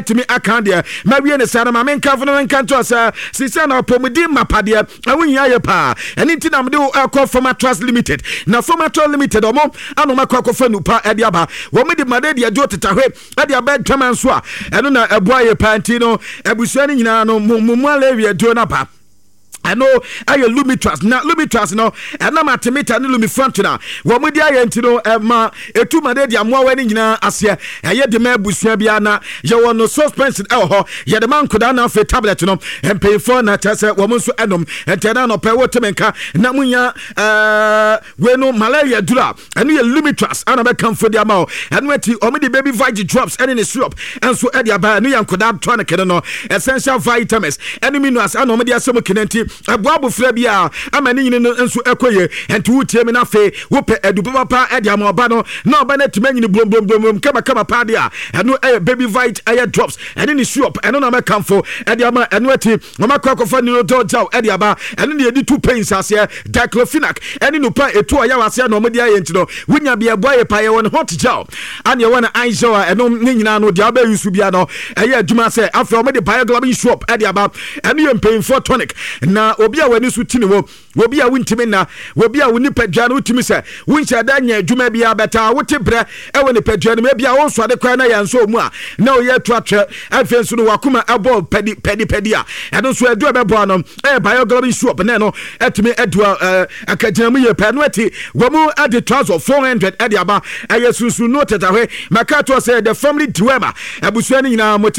timi aka de ma wie ne sara ma menka fo no menka to asa sisa na opomudi mapade awunya ye pa eni nti na mde akọ Former Trust Limited na Former Trust Limited omo anoma kwa fa nupa ade aba wo me de made de ajo tetahwe ade aba twama nso a eno na eboa ye pa nti no ebusua ni nyina no mumu alewie do na pa I know I Lumitras na Lumitras no na matemita ni Lumifront na wo mo dia ye ntino ma etuma de dia moa wani nyina ase eye de ma busua bia na ye wo no suspension ho ye de man koda na fe tablet no empay4 na tase wo mo so enom entena no pe wo temenka na munya we no malaria dura eno ye Lumitras ana be kan fo dia ma o eno ati o me de baby vitamin drops ene ne syrup enso e dia ba no yan koda tonic no essential vitamins ene minerals ana o me dia asem kenenti abuabu fra bia amani nyine nso ekoye enti wutie me na fe wo pe adubo papa e dia ma oba no na oba na timanyi blom kama pa dia eno baby vitamin drops ene ne syrup eno na me kamfo e dia ma eno ati no makwakofa ni do jaw e dia ba eno ne edi 2 pains ase diclofenac ene no pa etu aya wase na omodi aye enti no wunya bia boye pa ye won hot jaw ane won aisha eno ne nyina no dia ba yusu bia no eye aduma se afa omodi bioglobin syrup e dia ba eno ye mpayinfo tonic na obi a wani su tini wo obi a wuntimi na obi a woni padwa na utimi se wuncha da nya adwuma bia beta wote bre e woni padwa na bia wo so ade kwa na ya nso mu a na oye twatwe afen so no wakoma abo pedi a eno so adu bebo no bioglobin syrup na no etimi adu akagina mu ye pa no ati wo mu ade transfer 400 ade aba ayesusu no tetahwe makato say the family dilemma abusua ni nyina